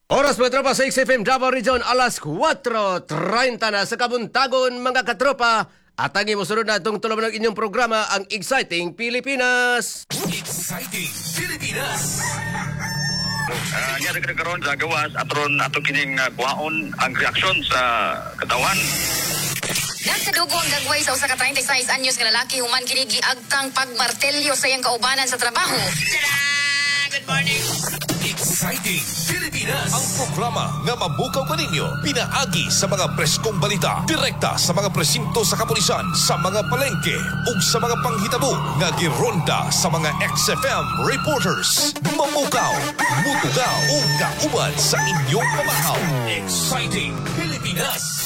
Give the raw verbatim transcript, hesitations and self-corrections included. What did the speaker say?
Oras mga tropa sa X F M Davao Region, alas kwatro treinta na sa kabuntagon mga katropa. At ang imusunod na itong tulaman ng inyong programa, ang Exciting Pilipinas. Exciting Pilipinas. Uh, nga nagkaroon sa gawas atron ato kining uh, kuhaon ang reaksyon sa katawan. Nagkadugo ang gagway sa usa ka thirty-six anyos nga lalaki human kini giagtang pagmartelyo sa iyang kaubanan sa trabaho. Tada! Good morning. Exciting Pilipinas. Ang programa nga mabukaw kaninyo pinaagi sa mga preskong balita, direkta sa mga presinto sa kapulisan, sa mga palengke ug sa mga panghitabo nga gironda sa mga X F M reporters. Mamukaw, mutugaw ug kauban sa inyong pamahaw. Exciting Pilipinas.